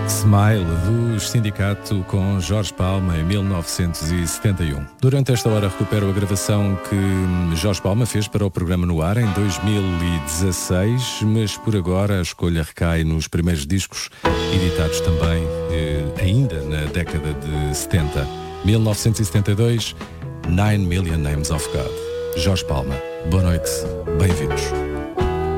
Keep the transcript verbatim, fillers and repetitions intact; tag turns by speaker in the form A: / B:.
A: Smile, do Sindicato, com Jorge Palma, em mil novecentos e setenta e um. Durante esta hora recupero a gravação que Jorge Palma fez para o programa No Ar em dois mil e dezasseis, mas por agora a escolha recai nos primeiros discos editados também eh, ainda na década de setenta. mil novecentos e setenta e dois, Nine Million Names of God. Jorge Palma, boa noite, bem-vindos.